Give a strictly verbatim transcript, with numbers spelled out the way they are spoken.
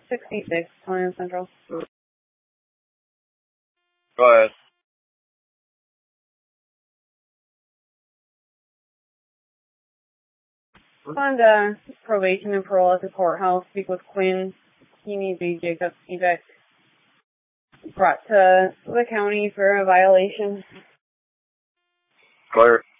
sixty-six, twenty Central. Go ahead. On the probation and parole at the courthouse, speak with Quinn. He needs a Jacob evict brought to the county for a violation. Clear.